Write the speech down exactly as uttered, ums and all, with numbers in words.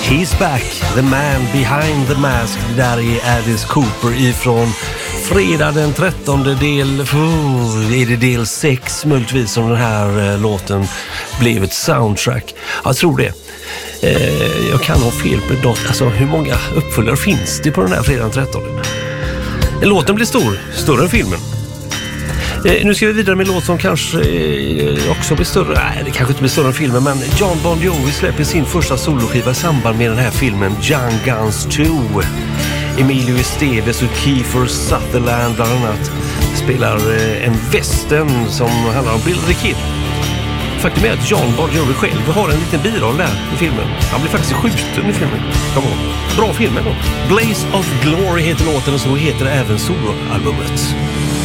He's back, the man behind the mask. Det där är Alice Cooper ifrån fredag den trettonde del. Oh, är det del sex möjligtvis som den här eh, låten blev ett soundtrack? Jag tror det. Eh, jag kan ha fel på något. Alltså, hur många uppföljare finns det på den här fredag den trettonde? Låten blir stor, större än filmen. Eh, nu ska vi vidare med en låt som kanske eh, också blir större. Nej, det kanske inte blir större än filmen, men Jon Bon Jovi släpper sin första soloskiva i samband med den här filmen Young Guns två. Emilio Estevez och Kiefer Sutherland bland annat spelar eh, en western som handlar om Billy the Kid. Faktum är att Jon Bon Jovi själv har en liten biroll där i filmen. Han blir faktiskt skjuten i filmen. Bra film ändå. Blaze of Glory heter låten och så heter det även soloalbumet.